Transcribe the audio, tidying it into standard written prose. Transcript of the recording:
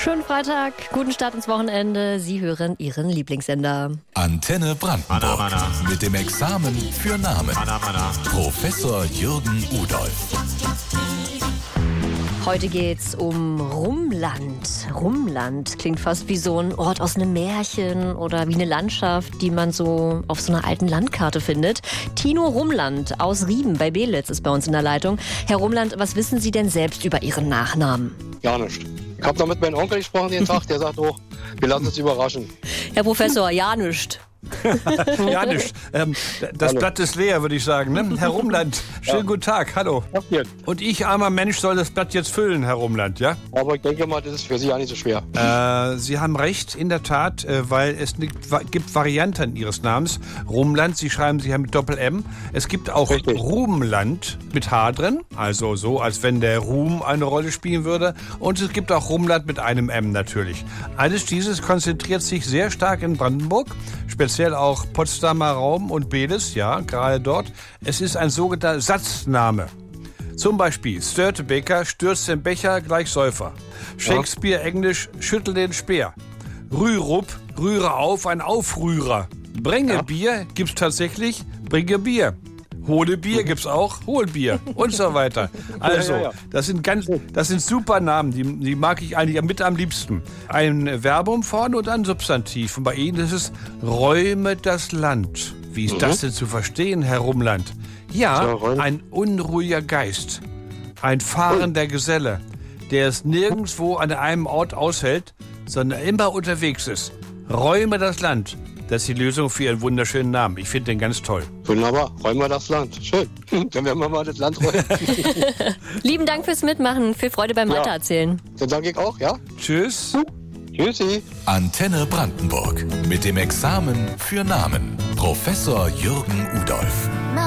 Schönen Freitag, guten Start ins Wochenende. Sie hören Ihren Lieblingssender. Antenne Brandenburg mit dem Examen für Namen. Professor Jürgen Udolf. Heute geht's um Rumland. Rumland klingt fast wie so ein Ort aus einem Märchen oder wie eine Landschaft, die man so auf so einer alten Landkarte findet. Tino Rumland aus Rieben bei Belitz ist bei uns in der Leitung. Herr Rumland, was wissen Sie denn selbst über Ihren Nachnamen? Gar nicht. Ich habe noch mit meinem Onkel gesprochen den Tag, der sagt auch, wir lassen uns überraschen. Herr Professor, ja nicht. Ja, nicht. Das Blatt ist leer, würde ich sagen. Ne? Herr Rumland, schönen guten Tag, hallo. Und ich, armer Mensch, soll das Blatt jetzt füllen, Herr Rumland, ja? Aber ich denke mal, das ist für Sie ja nicht so schwer. Sie haben recht, in der Tat, weil es gibt Varianten Ihres Namens. Rumland, Sie schreiben sich ja mit Doppel-M. Es gibt auch Richtig. Rumland mit H drin, also so, als wenn der Ruhm eine Rolle spielen würde. Und es gibt auch Rumland mit einem M natürlich. Alles dieses konzentriert sich sehr stark in Brandenburg, speziell auch Potsdamer Raum und Belitz, ja, gerade dort. Es ist ein sogenannter Satzname. Zum Beispiel Störtebeker, stürzt den Becher, gleich Säufer. Shakespeare, Englisch, schüttel den Speer. Rührup, rühre auf, ein Aufrührer. Bringe Bier gibt's tatsächlich, bringe Bier. Hole Bier gibt's auch, hol Bier und so weiter. Also, das sind super Namen, die mag ich eigentlich mit am liebsten. Ein Verbum vorne und ein Substantiv. Und bei Ihnen ist es räume das Land. Wie ist das denn zu verstehen, Herr Rumland? Ja, ein unruhiger Geist, ein fahrender Geselle, der es nirgendwo an einem Ort aushält, sondern immer unterwegs ist. Räume das Land. Das ist die Lösung für Ihren wunderschönen Namen. Ich finde den ganz toll. Wunderbar, räumen wir das Land. Schön. Dann werden wir mal das Land räumen. Lieben Dank fürs Mitmachen. Viel Freude beim Weitererzählen. Dann sage ich auch, ja? Tschüss. Tschüssi. Antenne Brandenburg mit dem Examen für Namen. Professor Jürgen Udolf.